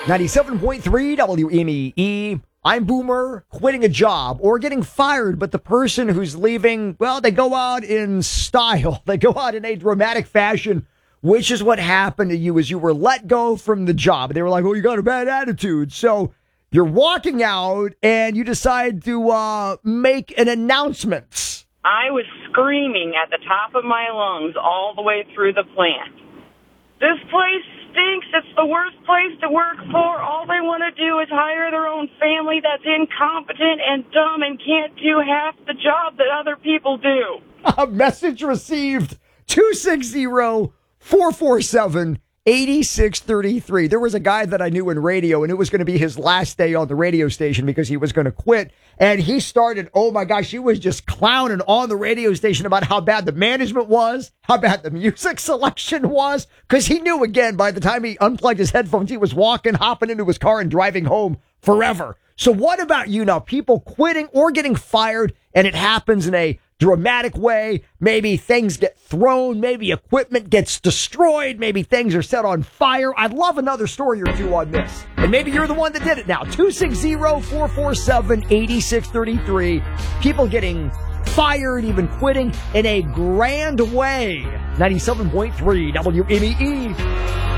97.3 WMEE. I'm Boomer, quitting a job or getting fired, but the person who's leaving, well, they go out in style. They go out in a dramatic fashion, which is what happened to you as you were let go from the job. They were like, oh, you got a bad attitude. So you're walking out and you decide to make an announcement. I was screaming at the top of my lungs all the way through the plant. This place stinks. It's the worst place to work for. All they want to do is hire their own family that's incompetent and dumb and can't do half the job that other people do. A message received, 260-447-8633. There was a guy that I knew in radio, and it was going to be his last day on the radio station because he was going to quit. And he started, oh my gosh, he was just clowning on the radio station about how bad the management was, how bad the music selection was, because he knew, again, by the time he unplugged his headphones, he was hopping into his car and driving home forever. So what about you now? People quitting or getting fired, and it happens in a dramatic way. Maybe things get thrown. Maybe equipment gets destroyed. Maybe things are set on fire. I'd love another story or two on this. And maybe you're the one that did it now. 260-447-8633. People getting fired, even quitting in a grand way. 97.3 WMEE.